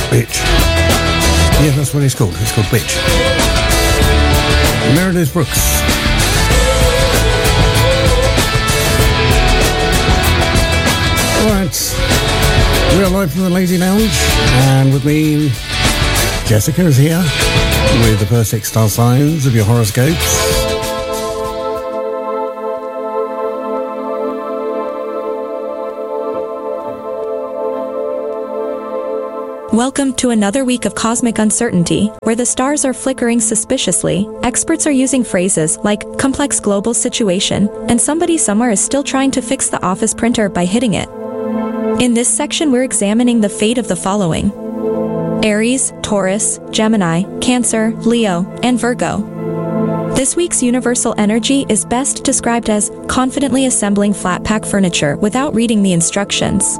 Bitch. Yeah, that's what it's called. It's called Bitch. Meredith Brooks. Alright. We are live from the Lady Lounge, and with me, Jessica is here with the first 6 star signs of your horoscopes. Welcome to another week of cosmic uncertainty, where the stars are flickering suspiciously. Experts are using phrases like complex global situation, and somebody somewhere is still trying to fix the office printer by hitting it. In this section, we're examining the fate of the following: Aries, Taurus, Gemini, Cancer, Leo, and Virgo. This week's universal energy is best described as confidently assembling flat-pack furniture without reading the instructions.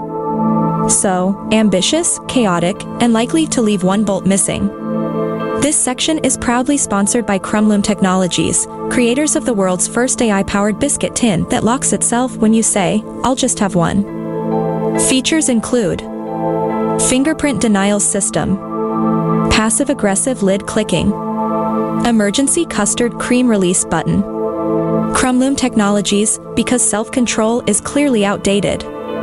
So, ambitious, chaotic, and likely to leave one bolt missing. This section is proudly sponsored by Crumloom Technologies, creators of the world's first AI-powered biscuit tin that locks itself when you say, "I'll just have one." Features include fingerprint denial system, passive-aggressive lid clicking, emergency custard cream release button. Crumloom Technologies, because self-control is clearly outdated.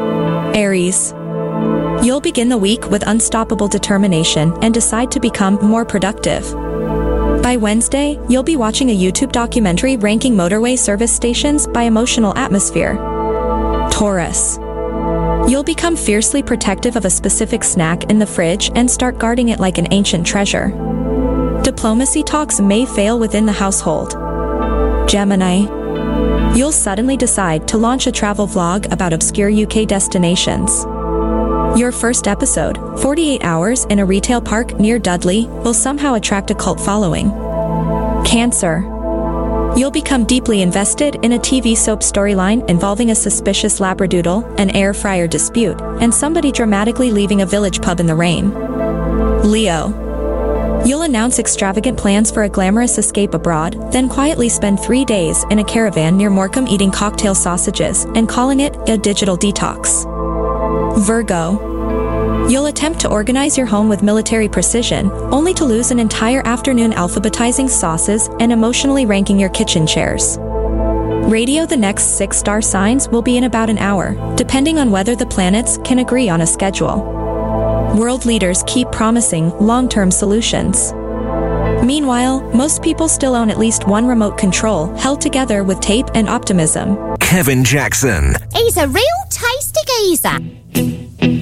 Aries. You'll begin the week with unstoppable determination and decide to become more productive. By Wednesday, you'll be watching a YouTube documentary ranking motorway service stations by emotional atmosphere. Taurus. You'll become fiercely protective of a specific snack in the fridge and start guarding it like an ancient treasure. Diplomacy talks may fail within the household. Gemini. You'll suddenly decide to launch a travel vlog about obscure UK destinations. Your first episode, 48 Hours in a Retail Park near Dudley, will somehow attract a cult following. Cancer. You'll become deeply invested in a TV soap storyline involving a suspicious labradoodle, an air fryer dispute, and somebody dramatically leaving a village pub in the rain. Leo. You'll announce extravagant plans for a glamorous escape abroad, then quietly spend 3 days in a caravan near Morecambe eating cocktail sausages and calling it a digital detox. Virgo. You'll attempt to organize your home with military precision, only to lose an entire afternoon alphabetizing sauces and emotionally ranking your kitchen chairs. Radio the next 6 star signs will be in about an hour, depending on whether the planets can agree on a schedule. World leaders keep promising long-term solutions. Meanwhile, most people still own at least one remote control, held together with tape and optimism. Kevin Jackson. He's a real tasty geezer.